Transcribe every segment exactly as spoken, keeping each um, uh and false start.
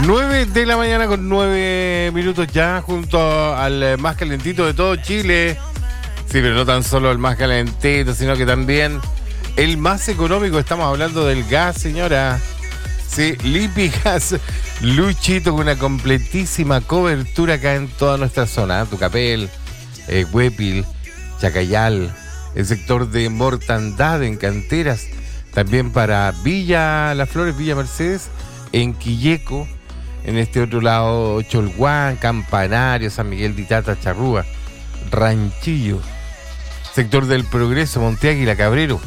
nueve de la mañana con nueve minutos ya, junto al más calentito de todo Chile. Sí, pero no tan solo el más calentito, sino que también el más económico. Estamos hablando del gas, señora. Sí, Lipigas Luchito, con una completísima cobertura acá en toda nuestra zona. Tucapel, eh, Huépil, Chacayal, el sector de Mortandad en Canteras. También para Villa Las Flores, Villa Mercedes, en Quilleco. En este otro lado, Cholguán, Campanario, San Miguel de Itata, Charrúa, Ranchillo, sector del Progreso, Monteáguila, Cabrero.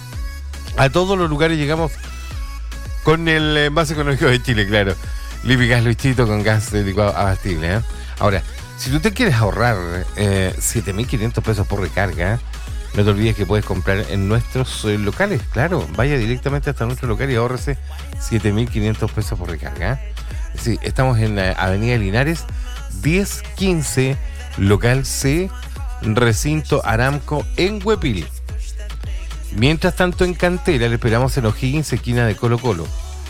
A todos los lugares llegamos con el eh, más económico de Chile, claro. Lipigas Luchito, con gas licuado abastible, ¿eh? Ahora, si tú te quieres ahorrar eh, siete mil quinientos pesos por recarga, ¿eh? No te olvides que puedes comprar en nuestros eh, locales, claro. Vaya directamente hasta nuestro local y ahórrese siete mil quinientos pesos por recarga, ¿eh? Sí, estamos en eh, Avenida Linares, diez quince, local C, recinto Aramco, en Huépil. Mientras tanto, en Cantera le esperamos en O'Higgins, esquina de Colo Colo.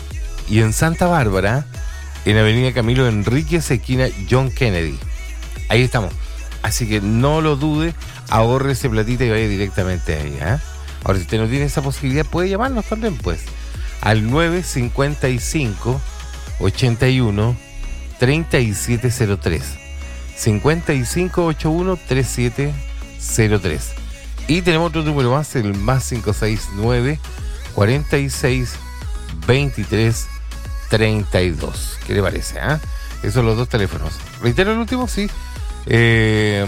Y en Santa Bárbara, en Avenida Camilo Enríquez, esquina John Kennedy. Ahí estamos. Así que no lo dude, ahorre ese platita y vaya directamente ahí, ¿eh? Ahora, si usted no tiene esa posibilidad, puede llamarnos también, pues, al nueve cincuenta y cinco, ochenta y uno, treinta y siete cero tres. cincuenta y cinco ochenta y uno, treinta y siete cero tres. Y tenemos otro número más, el más cinco seis nueve, cuarenta y seis, veintitrés, treinta y dos. ¿Qué le parece? ¿Eh? Esos son los dos teléfonos. ¿Reitero el último? Sí. Eh,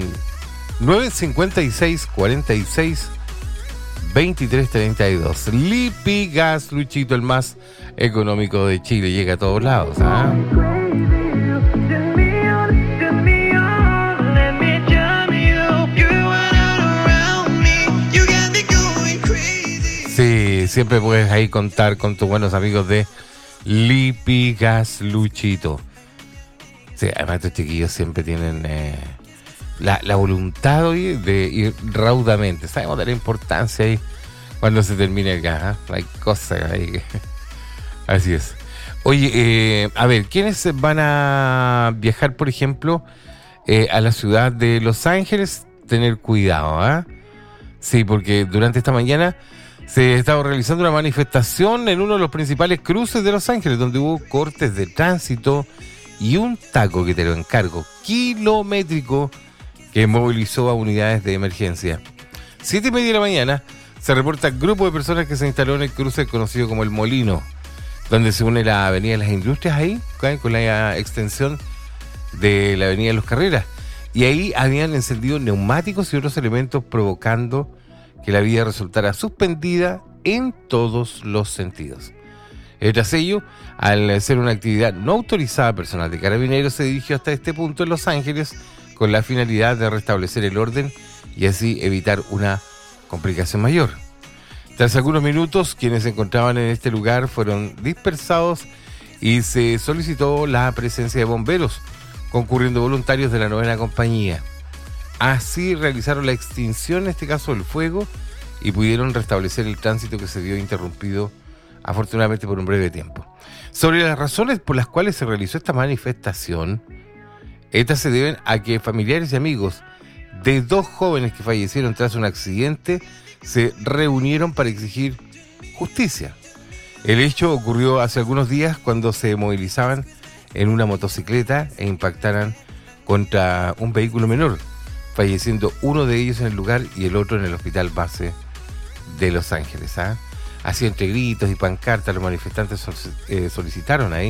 nueve cincuenta y seis, cuarenta y seis, veintitrés, treinta y dos. Lipigas Luchito, el más económico de Chile. Llega a todos lados. ¿Eh? Sí, siempre puedes ahí contar con tus buenos amigos de Lipigas Luchito. Sí, además estos chiquillos siempre tienen eh, la, la voluntad hoy de ir raudamente. Sabemos de la importancia ahí cuando se termine el gas, ¿eh? Hay cosas ahí que... Así es. Oye, eh, a ver, ¿quiénes van a viajar, por ejemplo, eh, a la ciudad de Los Ángeles? Tener cuidado, ¿ah? ¿eh? Sí, porque durante esta mañana se estaba realizando una manifestación en uno de los principales cruces de Los Ángeles, donde hubo cortes de tránsito y un taco, que te lo encargo, kilométrico, que movilizó a unidades de emergencia. Siete y media de la mañana se reporta grupo de personas que se instaló en el cruce conocido como El Molino, donde se une la Avenida de las Industrias ahí, con la extensión de la Avenida de Los Carreras. Y ahí habían encendido neumáticos y otros elementos, provocando que la vía resultara suspendida en todos los sentidos. Eh, tras ello, al ser una actividad no autorizada, personal de Carabineros se dirigió hasta este punto en Los Ángeles con la finalidad de restablecer el orden y así evitar una complicación mayor. Tras algunos minutos, quienes se encontraban en este lugar fueron dispersados y se solicitó la presencia de bomberos, concurriendo voluntarios de la novena compañía. Así realizaron la extinción, en este caso, del fuego, y pudieron restablecer el tránsito que se vio interrumpido, afortunadamente, por un breve tiempo. Sobre las razones por las cuales se realizó esta manifestación, estas se deben a que familiares y amigos de dos jóvenes que fallecieron tras un accidente se reunieron para exigir justicia. El hecho ocurrió hace algunos días cuando se movilizaban en una motocicleta e impactaran contra un vehículo menor, falleciendo uno de ellos en el lugar y el otro en el hospital base de Los Ángeles. ¿Ah? Así, entre gritos y pancartas, los manifestantes eh, solicitaron ahí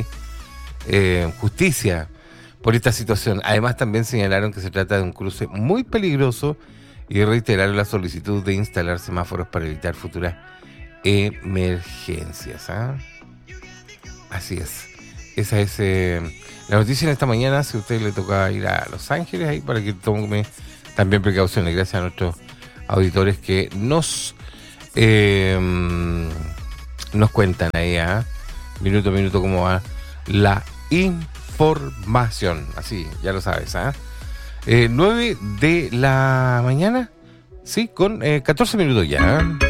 eh, justicia por esta situación. Además, también señalaron que se trata de un cruce muy peligroso y reiteraron la solicitud de instalar semáforos para evitar futuras emergencias. ¿Ah? Así es. Esa es eh, la noticia en esta mañana. Si a usted le toca ir a Los Ángeles, ahí para que tome también precauciones. Gracias a nuestros auditores que nos eh, nos cuentan ahí, ¿eh? minuto a minuto, cómo va la información. Así, ya lo sabes, ¿eh? Eh, nueve de la mañana, sí, con eh, catorce minutos ya, ¿eh?